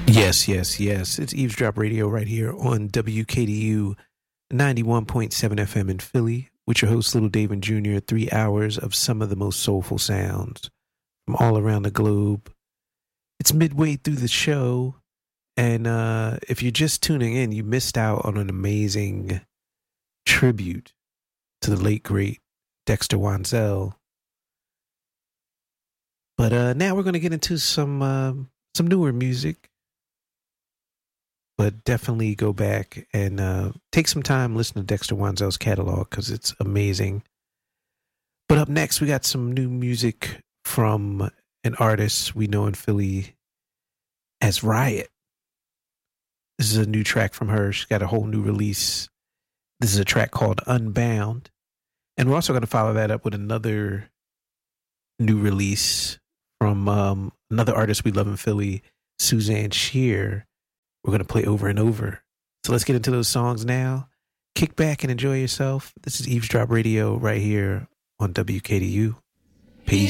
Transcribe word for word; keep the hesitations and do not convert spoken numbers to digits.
Yes, yes, yes. It's Eavesdrop Radio right here on W K D U ninety-one point seven F M in Philly with your host, Little David Junior Three hours of some of the most soulful sounds from all around the globe. It's midway through the show, and uh, if you're just tuning in, you missed out on an amazing tribute to the late, great Dexter Wansel. But uh, now we're going to get into some uh, some newer music. But definitely go back and uh, take some time, listen to Dexter Wansel's catalog because it's amazing. But up next, we got some new music from an artist we know in Philly as Riot. This is a new track from her. She's got a whole new release. This is a track called Unbound. And we're also going to follow that up with another new release from um, another artist we love in Philly, Suzanne Shear. We're going to play over and over. So let's get into those songs now. Kick back and enjoy yourself. This is Eavesdrop Radio right here on W K D U.